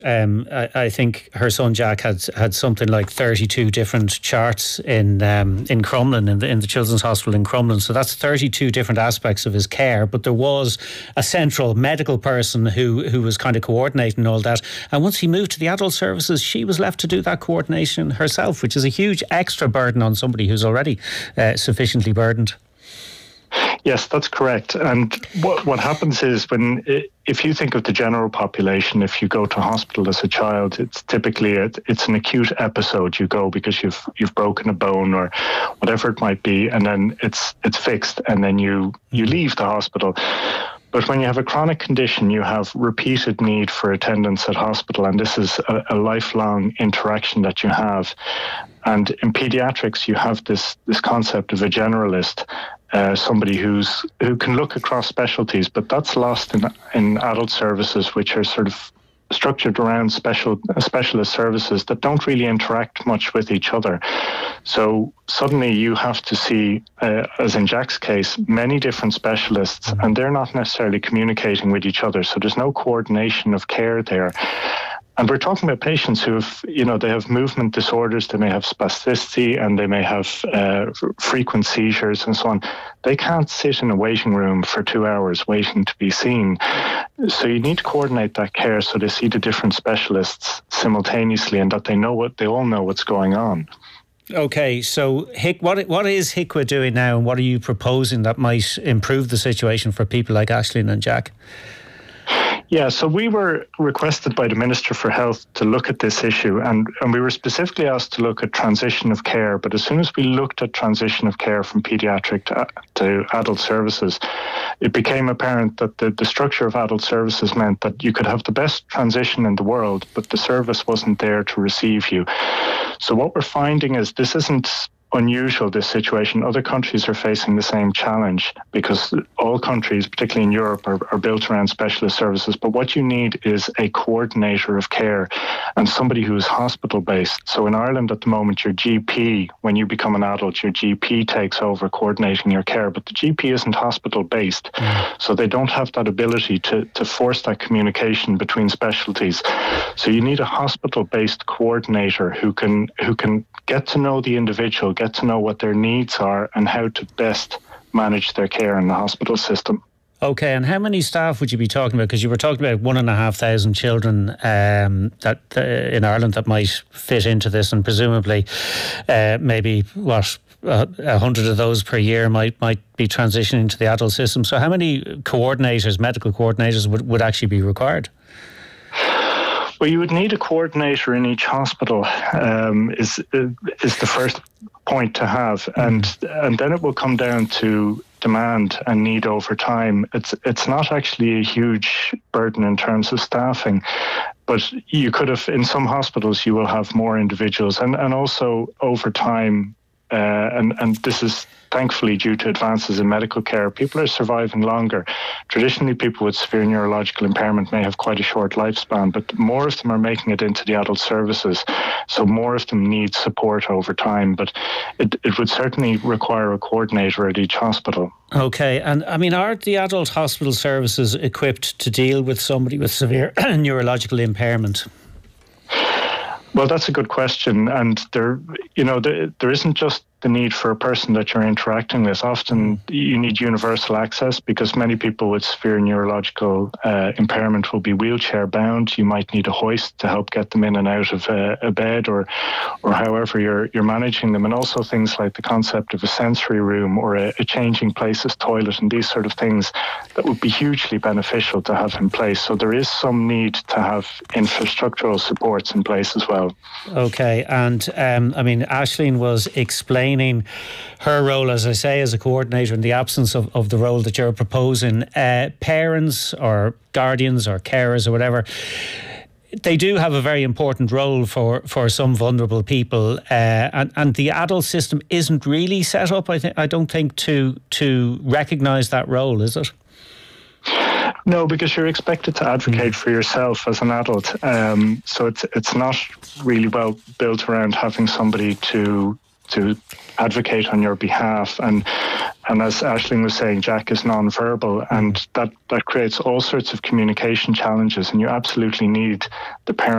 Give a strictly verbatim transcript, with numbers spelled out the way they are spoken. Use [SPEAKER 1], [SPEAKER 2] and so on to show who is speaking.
[SPEAKER 1] Um, I, I think her son Jack had had something like thirty-two different charts in um, in Crumlin, in the, in the Children's Hospital in Crumlin. So that's thirty-two different aspects of his care. But there was a central medical person who who was kind of coordinating all that. And once he moved to the adult services, she was left to do that coordination herself, which is a huge extra burden on somebody who's already uh, sufficiently burdened.
[SPEAKER 2] Yes, that's correct. And what what happens is when, if you think of the general population, if you go to hospital as a child, it's typically a, it's an acute episode. You go because you've you've broken a bone or whatever it might be, and then it's it's fixed, and then you you leave the hospital. But when you have a chronic condition, you have repeated need for attendance at hospital, and this is a, a lifelong interaction that you have. And in pediatrics, you have this this concept of a generalist. Uh, somebody who's who can look across specialties, but that's lost in in adult services, which are sort of structured around special uh, specialist services that don't really interact much with each other. So suddenly you have to see, uh, as in Jack's case, many different specialists, and they're not necessarily communicating with each other. So there's no coordination of care there. And we're talking about patients who have, you know, they have movement disorders, they may have spasticity, and they may have uh, frequent seizures and so on. They can't sit in a waiting room for two hours waiting to be seen. So you need to coordinate that care so they see the different specialists simultaneously and that they know what, they all know what's going on.
[SPEAKER 1] Okay, so Hic, what what is H I C W A doing now, and what are you proposing that might improve the situation for people like Aisling and Jack?
[SPEAKER 2] Yeah, so we were requested by the Minister for Health to look at this issue, and, and we were specifically asked to look at transition of care. But as soon as we looked at transition of care from paediatric to, to adult services, it became apparent that the, the structure of adult services meant that you could have the best transition in the world, but the service wasn't there to receive you. So what we're finding is this isn't unusual, this situation. Other countries are facing the same challenge because all countries, particularly in Europe, are, are built around specialist services. But what you need is a coordinator of care and somebody who is hospital-based. So in Ireland at the moment, your G P, when you become an adult, your G P takes over coordinating your care, but the G P isn't hospital-based. Mm. So they don't have that ability to, to force that communication between specialties. So you need a hospital-based coordinator who can who can get to know the individual, get to know what their needs are and how to best manage their care in the hospital system.
[SPEAKER 1] Okay, and how many staff would you be talking about? Because you were talking about one and a half thousand children um, that uh, in Ireland that might fit into this, and presumably uh, maybe what a uh, hundred of those per year might might be transitioning to the adult system. So how many coordinators, medical coordinators, would, would actually be required?
[SPEAKER 2] Well, you would need a coordinator in each hospital. Um, is is the first point to have, and and then it will come down to demand and need over time. It's it's not actually a huge burden in terms of staffing, but you could have, in some hospitals you will have more individuals, and and also over time, uh, and and this is thankfully due to advances in medical care, people are surviving longer. Traditionally, people with severe neurological impairment may have quite a short lifespan, but more of them are making it into the adult services, so more of them need support over time. But it, it would certainly require a coordinator at each hospital.
[SPEAKER 1] Okay, and I mean, are the adult hospital services equipped to deal with somebody with severe neurological impairment?
[SPEAKER 2] Well, that's a good question, and there, you know, there, there isn't just the need for a person that you're interacting with. Often you need universal access because many people with severe neurological uh, impairment will be wheelchair bound. You might need a hoist to help get them in and out of a, a bed, or or however you're you're managing them. And also things like the concept of a sensory room or a, a changing places toilet and these sort of things that would be hugely beneficial to have in place. So there is some need to have infrastructural supports in place as well.
[SPEAKER 1] Okay, and um, I mean, Aisling was explaining her role, as I say, as a coordinator in the absence of, of the role that you're proposing. Uh, parents or guardians or carers or whatever, they do have a very important role for, for some vulnerable people, uh, and, and the adult system isn't really set up, I, th- I don't think, to, to recognise that role, is it?
[SPEAKER 2] No, because you're expected to advocate for yourself as an adult. Um, so it's it's not really well built around having somebody to to advocate on your behalf. And and as Aisling was saying, Jack is non-verbal, and that, that creates all sorts of communication challenges, and you absolutely need the parent